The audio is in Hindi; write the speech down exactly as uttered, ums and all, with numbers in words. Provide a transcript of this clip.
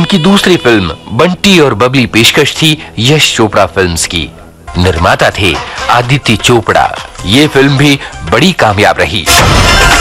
उनकी दूसरी फिल्म बंटी और बबली पेशकश थी यश चोपड़ा फिल्म्स की। निर्माता थे आदित्य चोपड़ा। ये फिल्म भी बड़ी कामयाब रही।